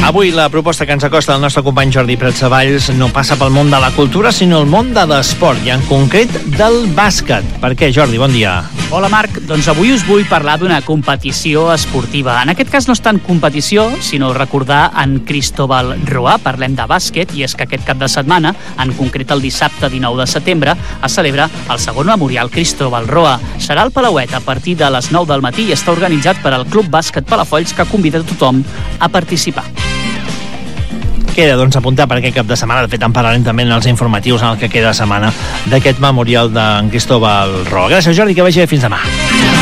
Avui la proposta que ens acosta el nostre company Jordi Pratsavalls no passa pel món de la cultura, sinó el món de l'esport, i en concret del bàsquet. Per què, Jordi? Bon dia. Hola, Marc. Doncs avui us vull parlar d'una competició esportiva. En aquest cas no és tant competició, sinó recordar en Cristóbal Roa. Parlem de bàsquet, i és que aquest cap de setmana, en concret el dissabte 19 de setembre, es celebra el segon memorial Cristóbal Roa. Serà al Palauet a partir de les 9 del matí i està organitzat per al Club Bàsquet Palafolls, que convida a tothom a participar. Queda, doncs, apuntar per aquest cap de setmana. De fet, en parlarem també en els informatius en el que queda de setmana d'aquest memorial d'en Cristóbal Roa. Gràcies, Jordi, que vagi bé. Fins demà.